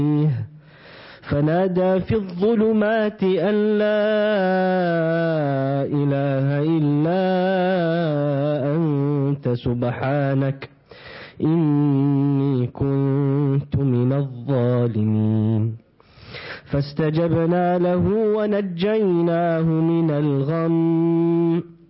فنادى في الظلمات أن لا إله إلا أنت سبحانك إني كنت من الظالمين. فاستجبنا له ونجيناه من الغم